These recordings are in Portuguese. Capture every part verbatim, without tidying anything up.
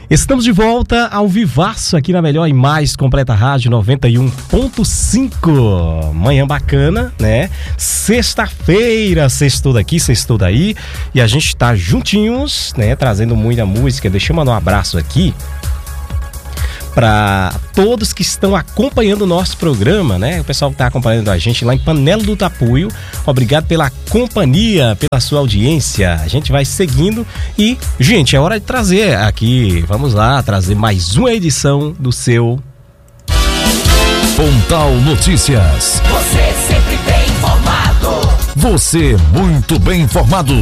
Estamos de volta ao vivaço aqui na melhor e mais completa rádio noventa e um ponto cinco. Manhã bacana, né? Sexta-feira, sextou daqui, sextou daí. E a gente tá juntinhos, né? Trazendo muita música. Deixa eu mandar um abraço aqui para todos que estão acompanhando o nosso programa, né? O pessoal que está acompanhando a gente lá em Panela do Tapuio. Obrigado pela companhia, pela sua audiência. A gente vai seguindo e, gente, é hora de trazer aqui, vamos lá, trazer mais uma edição do seu Pontal Notícias. Você sempre bem informado. Você muito bem informado.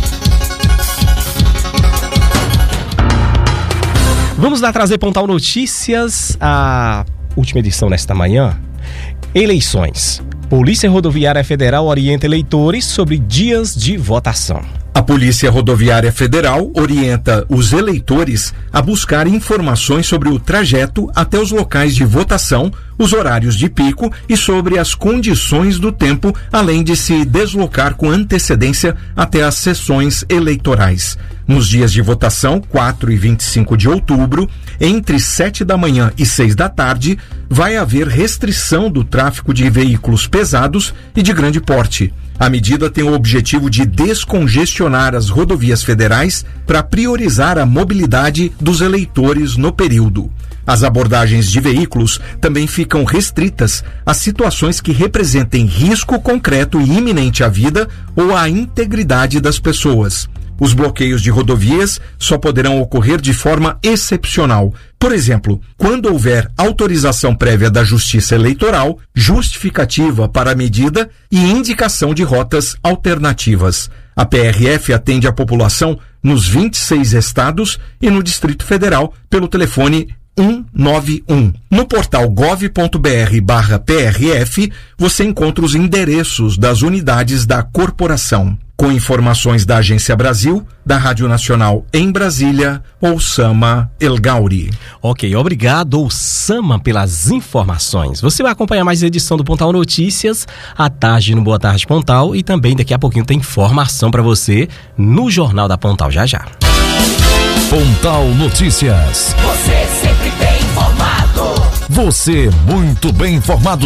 Vamos lá trazer Pontal Notícias, a última edição nesta manhã. Eleições. Polícia Rodoviária Federal orienta eleitores sobre dias de votação. A Polícia Rodoviária Federal orienta os eleitores a buscar informações sobre o trajeto até os locais de votação, os horários de pico e sobre as condições do tempo, além de se deslocar com antecedência até as sessões eleitorais. Nos dias de votação, quatro e vinte e cinco de outubro, entre sete da manhã e seis da tarde, vai haver restrição do tráfego de veículos pesados e de grande porte. A medida tem o objetivo de descongestionar as rodovias federais para priorizar a mobilidade dos eleitores no período. As abordagens de veículos também ficam restritas a situações que representem risco concreto e iminente à vida ou à integridade das pessoas. Os bloqueios de rodovias só poderão ocorrer de forma excepcional. Por exemplo, quando houver autorização prévia da Justiça Eleitoral, justificativa para a medida e indicação de rotas alternativas. A P R F atende a população nos vinte e seis estados e no Distrito Federal pelo telefone um nove um. No portal gov ponto br barra P R F, você encontra os endereços das unidades da corporação. Com informações da Agência Brasil, da Rádio Nacional em Brasília, Oussama El Gauri. Ok, obrigado, Oussama, pelas informações. Você vai acompanhar mais a edição do Pontal Notícias à tarde no Boa Tarde Pontal e também daqui a pouquinho tem informação para você no Jornal da Pontal, já já. Pontal Notícias. Você sempre bem informado. Você muito bem informado.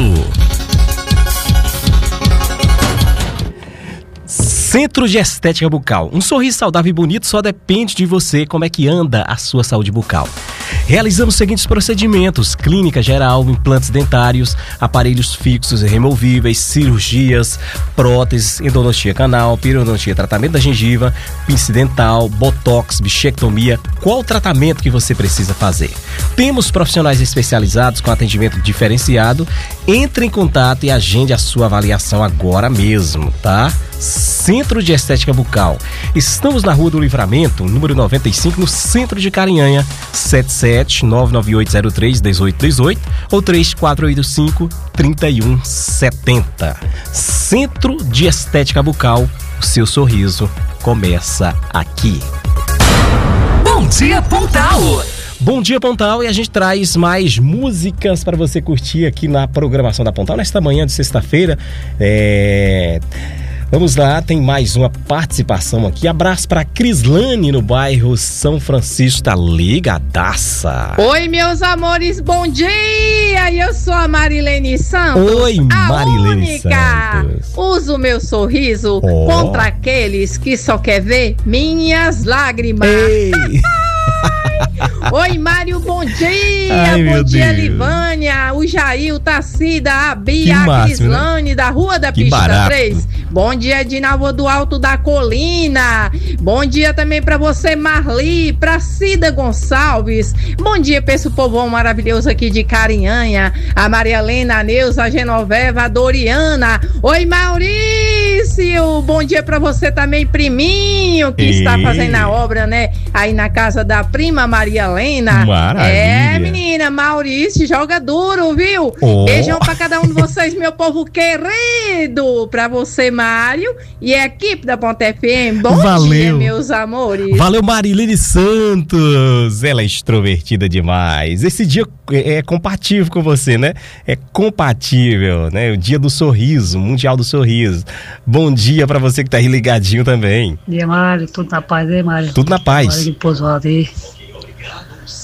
Centro de Estética Bucal. Um sorriso saudável e bonito só depende de você, como é que anda a sua saúde bucal. Realizamos os seguintes procedimentos: clínica geral, implantes dentários, aparelhos fixos e removíveis, cirurgias, próteses, endodontia canal, periodontia, tratamento da gengiva, pince dental, botox, bichectomia. Qual o tratamento que você precisa fazer? Temos profissionais especializados com atendimento diferenciado. Entre em contato e agende a sua avaliação agora mesmo, tá? Centro de Estética Bucal. Estamos na Rua do Livramento, número noventa e cinco, no centro de Carinhanha. Sete sete nove nove oito zero três um oito um oito ou três quatro oito cinco três um sete zero. Centro de Estética Bucal. O seu sorriso começa aqui. Bom dia, Pontal! Bom dia, Pontal, e a gente traz mais músicas para você curtir aqui na programação da Pontal nesta manhã de sexta-feira. É... Vamos lá, tem mais uma participação aqui. Abraço para Crislane no bairro São Francisco, tá ligadaça. Oi, meus amores, bom dia! Eu sou a Marilene Santos. Oi, a Marilene única. Santos. Uso meu sorriso Oh. contra aqueles que só quer ver minhas lágrimas. Ei! Oi, Mário, bom dia! Ai, bom meu dia, Deus. Livânia, o Jair, o Tacida, a Que Bia, a máximo, Crislane, da Rua da Que Pista barato. três. Bom dia, Dinalva do Alto da Colina. Bom dia também pra você, Marli, pra Cida Gonçalves. Bom dia pra esse povão maravilhoso aqui de Carinhanha. A Maria Helena, a Neuza, a Genoveva, a Doriana. Oi, Maurício! Bom dia pra você também, priminho, que Ei. está fazendo a obra, né? Aí na casa da prima Maria Helena. Maravilha. É, menina, Maurício, joga duro, viu? Oh. Beijão pra cada um de vocês, meu povo querido. Pra você, Mário, e a equipe da Ponta F M. Bom Valeu. dia, meus amores. Valeu, Marilene Santos. Ela é extrovertida demais. Esse dia é compatível com você, né? É compatível, né? O dia do sorriso, Mundial do Sorriso. Bom dia pra você que tá aí ligadinho também. Dia, Mário, tudo na paz aí, Mário? Tudo na paz. Olha que pousado aí.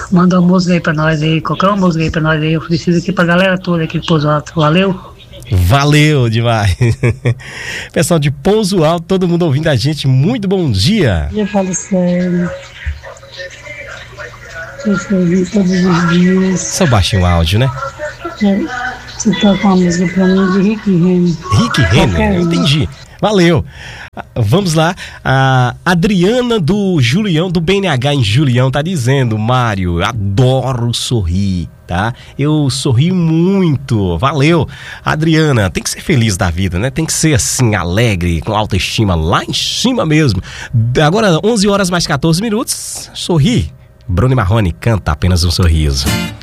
Manda uma música aí pra nós aí, qualquer uma música aí pra nós aí. Eu preciso aqui pra galera toda aqui de Pouso Alto. Valeu? Valeu demais. Pessoal de Pouso Alto, todo mundo ouvindo a gente, muito bom dia. Eu falo sério. Eu ouvi todos os dias. Só baixinho o áudio, né? Você toca uma música pra mim de Rick Renner. Rick Renner, entendi. Valeu. Vamos lá. A Adriana do Julião, do B N H em Julião, tá dizendo: Mário, adoro sorrir, tá? Eu sorrio muito. Valeu. Adriana, tem que ser feliz da vida, né? Tem que ser assim, alegre, com autoestima lá em cima mesmo. Agora, onze horas mais catorze minutos. Sorri. Bruno Marrone canta Apenas um Sorriso.